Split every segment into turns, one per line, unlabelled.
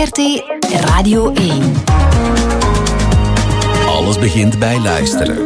VRT Radio 1.
Alles begint bij luisteren.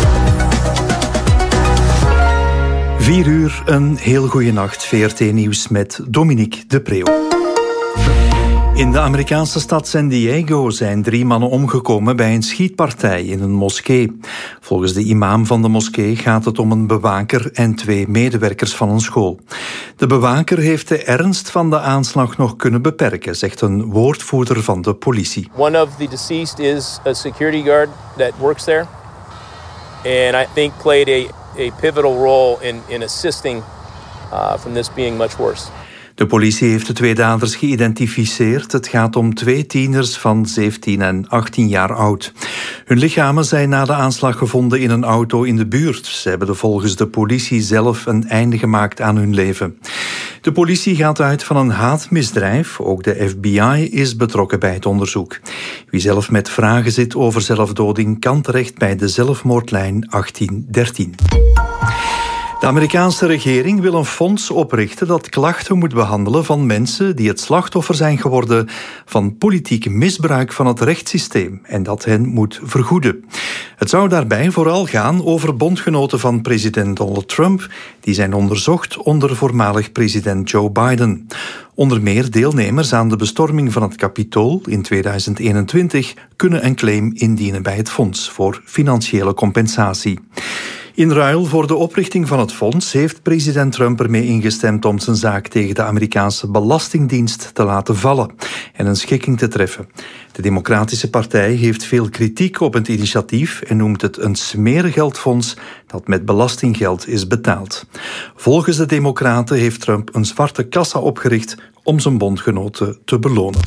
4 uur, een heel goede nacht. VRT Nieuws met Dominique de Preeuw. In de Amerikaanse stad San Diego zijn 3 mannen omgekomen bij een schietpartij in een moskee. Volgens de imam van de moskee gaat het om een bewaker en 2 medewerkers van een school. De bewaker heeft de ernst van de aanslag nog kunnen beperken, zegt een woordvoerder van de politie.
One of the deceased is a security guard that works there, and I think played a pivotal role in assisting from this being much worse.
De politie heeft de 2 daders geïdentificeerd. Het gaat om 2 tieners van 17 en 18 jaar oud. Hun lichamen zijn na de aanslag gevonden in een auto in de buurt. Ze hebben volgens de politie zelf een einde gemaakt aan hun leven. De politie gaat uit van een haatmisdrijf. Ook de FBI is betrokken bij het onderzoek. Wie zelf met vragen zit over zelfdoding kan terecht bij de zelfmoordlijn 1813. De Amerikaanse regering wil een fonds oprichten dat klachten moet behandelen van mensen die het slachtoffer zijn geworden van politiek misbruik van het rechtssysteem en dat hen moet vergoeden. Het zou daarbij vooral gaan over bondgenoten van president Donald Trump, die zijn onderzocht onder voormalig president Joe Biden. Onder meer deelnemers aan de bestorming van het Capitool in 2021 kunnen een claim indienen bij het fonds voor financiële compensatie. In ruil voor de oprichting van het fonds heeft president Trump ermee ingestemd om zijn zaak tegen de Amerikaanse Belastingdienst te laten vallen en een schikking te treffen. De Democratische Partij heeft veel kritiek op het initiatief en noemt het een smeergeldfonds dat met belastinggeld is betaald. Volgens de Democraten heeft Trump een zwarte kassa opgericht om zijn bondgenoten te belonen.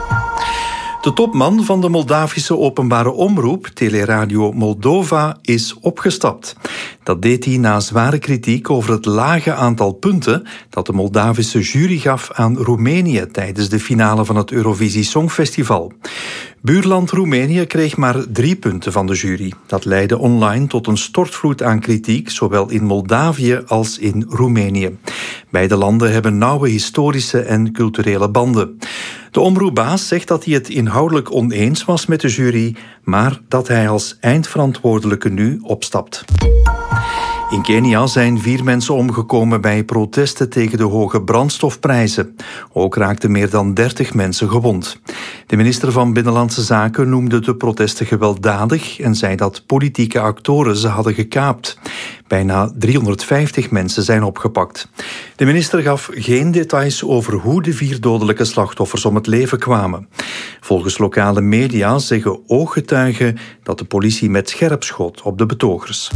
De topman van de Moldavische openbare omroep, Teleradio Moldova, is opgestapt. Dat deed hij na zware kritiek over het lage aantal punten dat de Moldavische jury gaf aan Roemenië tijdens de finale van het Eurovisie Songfestival. Buurland Roemenië kreeg maar 3 punten van de jury. Dat leidde online tot een stortvloed aan kritiek, zowel in Moldavië als in Roemenië. Beide landen hebben nauwe historische en culturele banden. De omroepbaas zegt dat hij het inhoudelijk oneens was met de jury, maar dat hij als eindverantwoordelijke nu opstapt. In Kenia zijn 4 mensen omgekomen bij protesten tegen de hoge brandstofprijzen. Ook raakten meer dan 30 mensen gewond. De minister van Binnenlandse Zaken noemde de protesten gewelddadig en zei dat politieke actoren ze hadden gekaapt. Bijna 350 mensen zijn opgepakt. De minister gaf geen details over hoe de 4 dodelijke slachtoffers om het leven kwamen. Volgens lokale media zeggen ooggetuigen dat de politie met scherp schoot op de betogers.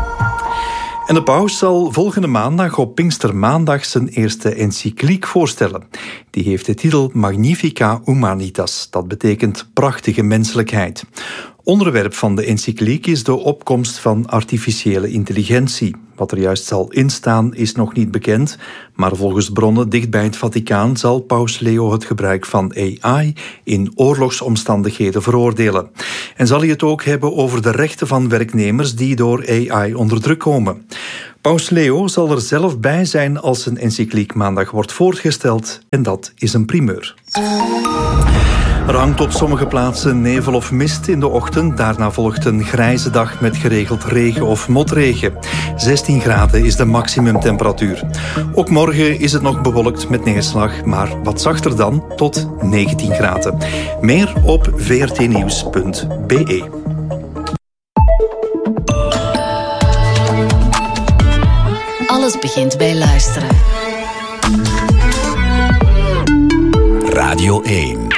En de paus zal volgende maandag op Pinkstermaandag zijn eerste encycliek voorstellen. Die heeft de titel Magnifica Humanitas, dat betekent prachtige menselijkheid. Onderwerp van de encycliek is de opkomst van artificiële intelligentie. Wat er juist zal instaan is nog niet bekend, maar volgens bronnen dicht bij het Vaticaan zal paus Leo het gebruik van AI in oorlogsomstandigheden veroordelen. En zal hij het ook hebben over de rechten van werknemers die door AI onder druk komen. Paus Leo zal er zelf bij zijn als een encycliek maandag wordt voorgesteld en dat is een primeur. Er hangt op sommige plaatsen nevel of mist in de ochtend. Daarna volgt een grijze dag met geregeld regen of motregen. 16 graden is de maximumtemperatuur. Ook morgen is het nog bewolkt met neerslag, maar wat zachter dan, tot 19 graden. Meer op vrtnieuws.be.
Alles begint bij luisteren.
Radio 1.